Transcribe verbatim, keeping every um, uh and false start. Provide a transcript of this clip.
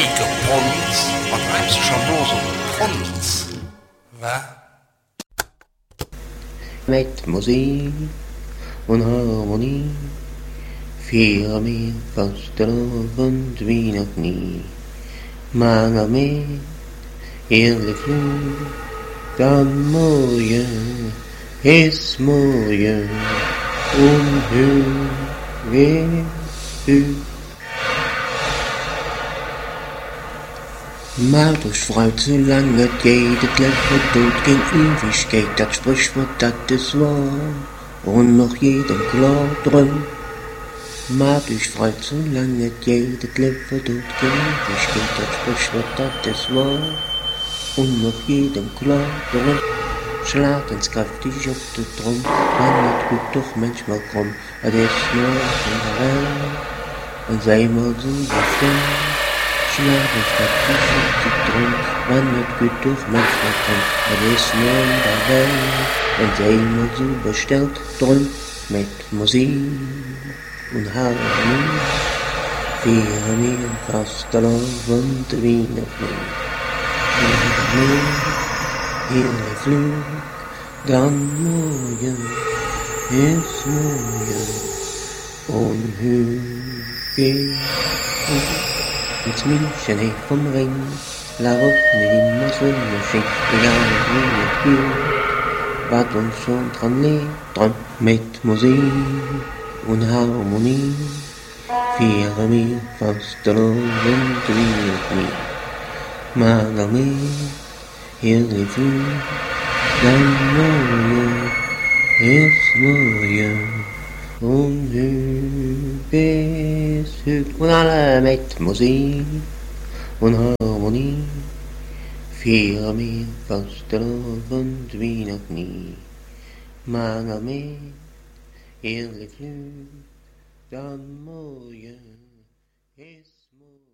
Pons, wat reibst du schon los um Pons? Was? Mit Musik und Harmonie feiern wir Fastelavond wie noch nie. Mange med hele flug, dann morgen ist morgen und höher du. Macht euch freut, solange jede Kleffer tut, kein Ewigkeit, das Sprichwort, das ist wahr, und noch jedem klar drin. Macht euch freut, solange jede Kleffer tut, kein Ewigkeit, das Sprichwort, das ist wahr, und noch jedem klar drin. Schlagen's kräftig auf den Drum, man wird gut doch manchmal krumm, das ist nur in der Welt, und sei mal so bestimmt. Schlagen kräftig auf den Drum, man wird gut doch manchmal krumm, das ist nur in der Welt, und sei mal so bestellt drum, mit Musik und Harmonie, feiern wir Fastelavond wie noch nie. Hele Flug, dann morgen ist morgen und höher geht ins München vom Ring, la Route immer so schön, egal wie es geht, was uns schon dran liegt, dran mit Musik und Harmonie, feiern wir Fastelavond wie noch nie. Mager mit hele Flug, dann morgen ist morgen und höher ist höher. Und alle mit Musik und Harmonie feiern wir Fastelavond wie noch nie. Mager mit hele Flug, dann morgen ist morgen.